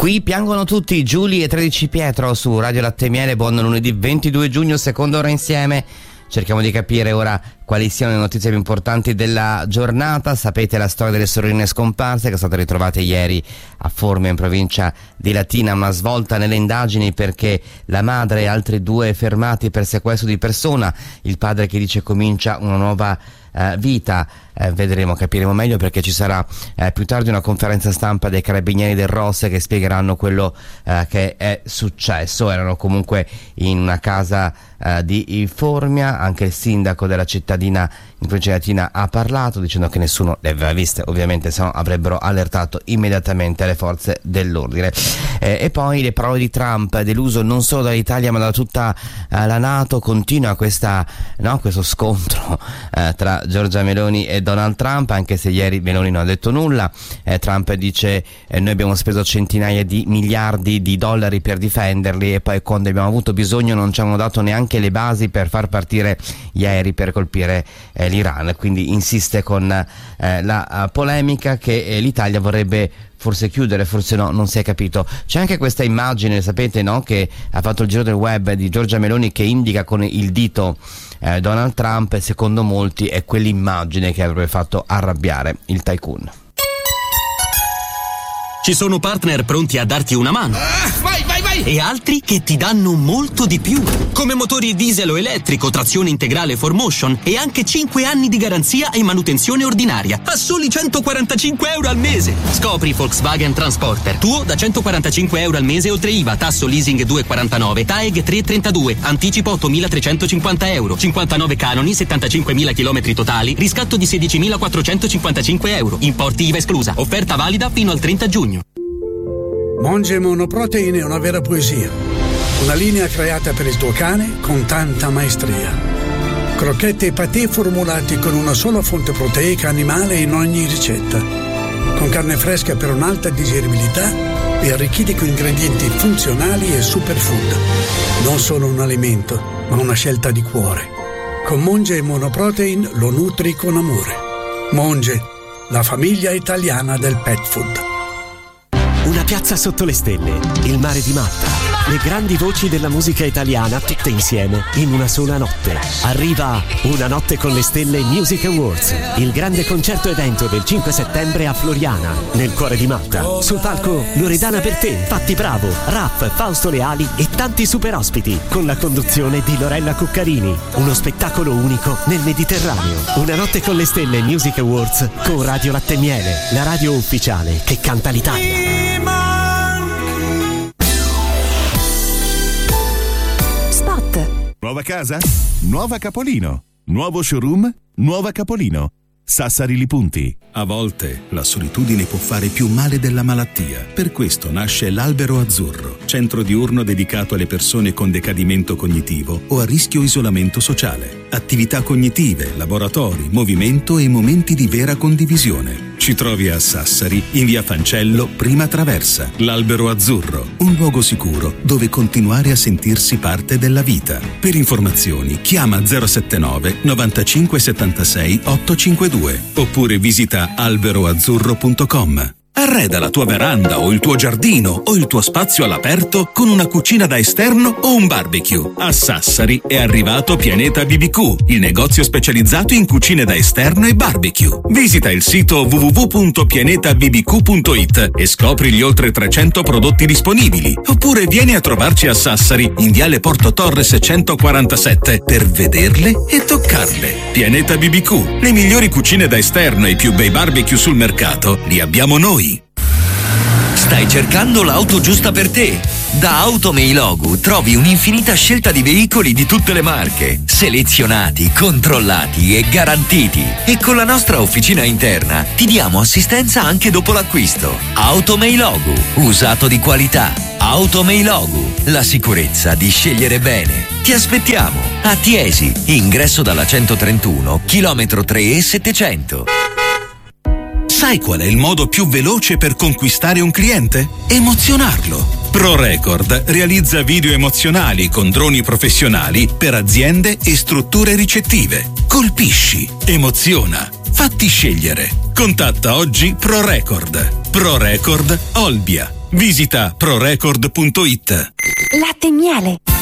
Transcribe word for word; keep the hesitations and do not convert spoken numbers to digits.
Qui piangono tutti, Giulia e tredici Pietro su Radio Latte e Miele. Buon lunedì ventidue giugno, seconda ora insieme. Cerchiamo di capire ora quali siano le notizie più importanti della giornata. Sapete la storia delle sorelline scomparse che sono state ritrovate ieri a Formia in provincia di Latina, una svolta nelle indagini perché la madre e altri due fermati per sequestro di persona, il padre che dice comincia una nuova eh, vita. Eh, vedremo, capiremo meglio perché ci sarà eh, più tardi una conferenza stampa dei carabinieri del Rosse che spiegheranno quello eh, che è successo. Erano comunque in una casa eh, di Formia, anche il sindaco della cittadina in provincia di Latina ha parlato dicendo che nessuno le aveva viste, ovviamente, se no avrebbero allertato immediatamente le forze dell'ordine. Eh, e poi le parole di Trump, deluso non solo dall'Italia ma da tutta eh, la NATO. Continua questa, no, questo scontro eh, tra Giorgia Meloni e Donald Trump, anche se ieri Meloni non ha detto nulla. eh, Trump dice eh, noi abbiamo speso centinaia di miliardi di dollari per difenderli e poi quando abbiamo avuto bisogno non ci hanno dato neanche le basi per far partire gli aerei per colpire eh, l'Iran. Quindi insiste con eh, la uh, polemica che eh, l'Italia vorrebbe forse chiudere, forse no, non si è capito. C'è anche questa immagine, sapete, no, che ha fatto il giro del web di Giorgia Meloni che indica con il dito eh, Donald Trump, e secondo molti è quell'immagine che avrebbe fatto arrabbiare il tycoon. Ci sono partner pronti a darti una mano. Ah, vai, vai, vai! E altri che ti danno molto di più. Come motori diesel o elettrico, trazione integrale four motion e anche cinque anni di garanzia e manutenzione ordinaria a soli centoquarantacinque euro al mese. Scopri Volkswagen Transporter. Tuo da centoquarantacinque euro al mese oltre I V A, tasso leasing due virgola quarantanove, T A E G tre virgola trentadue, anticipo ottomilatrecentocinquanta euro, cinquantanove canoni, settantacinquemila chilometri totali, riscatto di sedicimilaquattrocentocinquantacinque euro, importi I V A esclusa. Offerta valida fino al trenta giugno. Monge Monoprotein è una vera poesia. Una linea creata per il tuo cane con tanta maestria. Crocchette e patè formulati con una sola fonte proteica animale in ogni ricetta. Con carne fresca per un'alta digeribilità e arricchiti con ingredienti funzionali e superfood. Non solo un alimento, ma una scelta di cuore. Con Monge Monoprotein lo nutri con amore. Monge, la famiglia italiana del pet food. Una piazza sotto le stelle, il mare di Malta, le grandi voci della musica italiana tutte insieme in una sola notte. Arriva Una notte con le stelle Music Awards, il grande concerto evento del cinque settembre a Floriana, nel cuore di Malta. Sul palco Loredana Bertè, Fatti Bravo, Raff, Fausto Leali e tanti super ospiti, con la conduzione di Lorella Cuccarini. Uno spettacolo unico nel Mediterraneo. Una notte con le stelle Music Awards con Radio Latte e Miele, la radio ufficiale che canta l'Italia. Nuova casa? Nuova Capolino. Nuovo showroom? Nuova Capolino. Sassari Lipunti. A volte la solitudine può fare più male della malattia. Per questo nasce l'Albero Azzurro, centro diurno dedicato alle persone con decadimento cognitivo o a rischio isolamento sociale. Attività cognitive, laboratori, movimento e momenti di vera condivisione. Ci trovi a Sassari, in via Fancello, prima traversa. L'Albero Azzurro, un luogo sicuro dove continuare a sentirsi parte della vita. Per informazioni chiama zero sette nove novantacinque settantasei ottocentocinquantadue oppure visita alberoazzurro punto com. Arreda la tua veranda o il tuo giardino o il tuo spazio all'aperto con una cucina da esterno o un barbecue. A Sassari è arrivato Pianeta B B Q, il negozio specializzato in cucine da esterno e barbecue. Visita il sito w w w punto pianeta b b q punto i t e scopri gli oltre trecento prodotti disponibili. Oppure vieni a trovarci a Sassari, in viale Porto Torres centoquarantasette, per vederle e toccarle. Pianeta B B Q, le migliori cucine da esterno e i più bei barbecue sul mercato li abbiamo noi. Stai cercando l'auto giusta per te? Da Automeilogu trovi un'infinita scelta di veicoli di tutte le marche, selezionati, controllati e garantiti. E con la nostra officina interna ti diamo assistenza anche dopo l'acquisto. Automeilogu, usato di qualità. Automeilogu, la sicurezza di scegliere bene. Ti aspettiamo a Tiesi, ingresso dalla centotrentuno, chilometro tre e settecento. Sai qual è il modo più veloce per conquistare un cliente? Emozionarlo. ProRecord realizza video emozionali con droni professionali per aziende e strutture ricettive. Colpisci, emoziona, fatti scegliere. Contatta oggi ProRecord ProRecord Olbia. Visita prorecord punto it. Latte e miele.